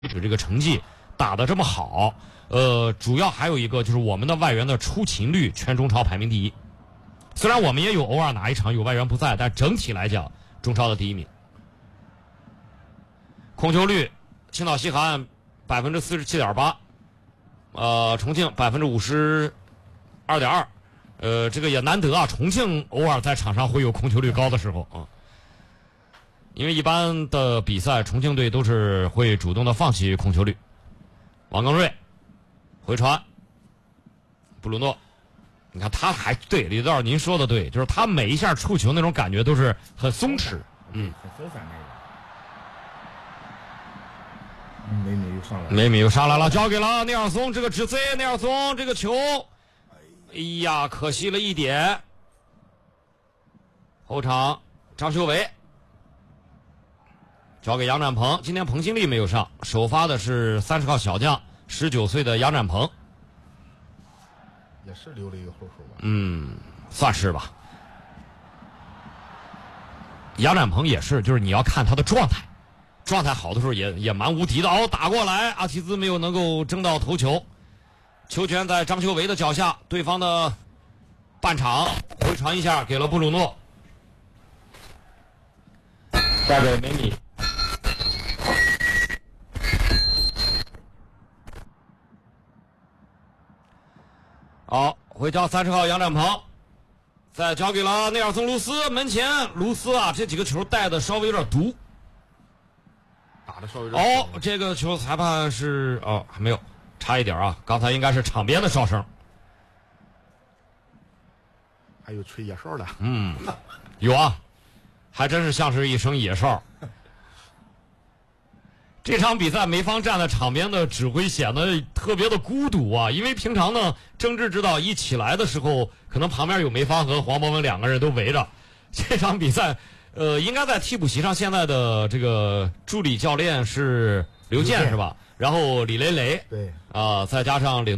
这个成绩打得这么好，主要还有一个就是我们的外援的出勤率全中超排名第一。虽然我们也有偶尔哪一场有外援不在，但整体来讲，中超的第一名。控球率，青岛西海岸47.8%，重庆52.2%。这个也难得啊，重庆偶尔在场上会有控球率高的时候啊。因为一般的比赛，重庆队都是会主动的放弃控球率。王庚瑞回传，布鲁诺，你看他还对李道您说的对，就是他每一下触球那种感觉都是很松弛， 很松散那个。梅米又上来了， 梅米又上来了，交给了内尔松，这个直塞，内尔松这个球，哎呀，可惜了一点。后场张修为交给杨展鹏，今天彭新立没有上，首发的是30号小将19岁的杨展鹏， 也是留了一个后手吧？ 算是吧。杨展鹏也是，就是你要看他的状态好的时候也蛮无敌的。打过来，阿齐兹没有能够争到头球，球权在张修为的脚下，对方的半场回传一下给了布鲁诺，再给梅米。好，回交30号杨展鹏，再交给了内尔松卢斯，门前卢斯啊，这几个球带的稍微有点毒。 打的稍微有点这个球裁判是还没有，差一点啊，刚才应该是场边的哨声。 还有吹野哨的， 有啊，还真是像是一声野哨。这场比赛梅方站在场边的指挥显得特别的孤独啊，因为平常呢，郑智指导一起来的时候，可能旁边有梅方和黄博文两个人都围着。这场比赛，应该在替补席上，现在的这个助理教练是刘健是吧？然后李雷雷， 对再加上领